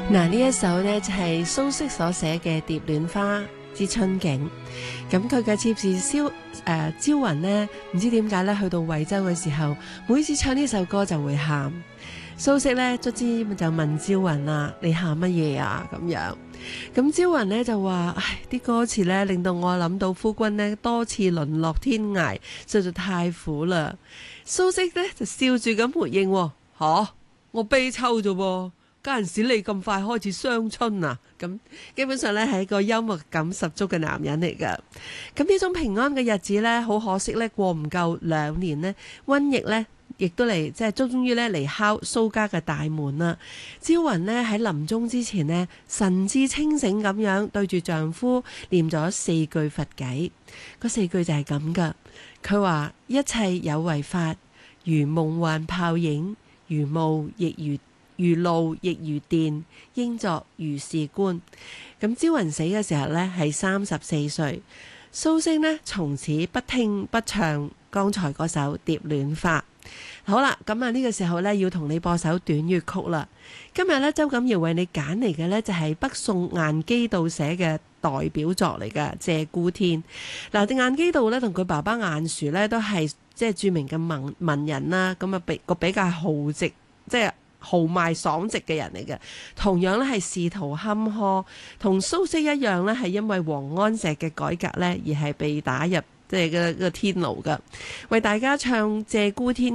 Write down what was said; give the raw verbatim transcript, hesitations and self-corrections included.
嗱，呢一首呢，就係蘇軾所寫嘅《蝶戀花之春景》，咁佢嘅妾侍蕭誒朝雲呢，唔知點解咧，去到惠州嘅時候，每次唱呢首歌就會喊。蘇軾呢，卒之就問朝雲啦：你喊乜嘢啊？咁樣，咁朝雲呢就話：唉，啲歌詞呢，令到我諗到夫君呢多次淪落天涯，實在太苦啦。蘇軾呢就笑住咁回應：吓、啊，我悲秋啫喎。嗰陣時你咁快開始傷春啊？咁基本上咧係一個幽默感十足嘅男人嚟噶。咁呢種平安嘅日子咧，好可惜咧，過唔夠兩年呢，瘟疫咧亦都嚟，即係終於咧嚟敲蘇家嘅大門啦。朝雲呢喺臨終之前呢，神志清醒咁樣對住丈夫念咗四句佛偈。嗰四句就係咁噶。佢話：一切有為法，如夢幻泡影，如霧亦如如露亦如電，應作如是觀。咁朝雲死嘅時候呢，係三十四歲。蘇軾呢，從此不聽不唱剛才嗰首《蝶戀花》。好啦，咁啊呢個時候呢，要同你播首短粵曲啦。今日呢，周錦堯為你揀嚟嘅呢，就係北宋顏基道寫嘅代表作嚟嘅《鷓鴣天》。嗱，顏基道呢，同佢爸爸顏殊呢，都係即係著名嘅文文人啦。咁啊比個比較豪直，即係豪邁爽直嘅人嚟嘅，同樣咧係仕途坎坷，同蘇軾一樣咧係因為王安石嘅改革咧而係被打入即係嘅個天牢噶。為大家唱《鷓鴣天》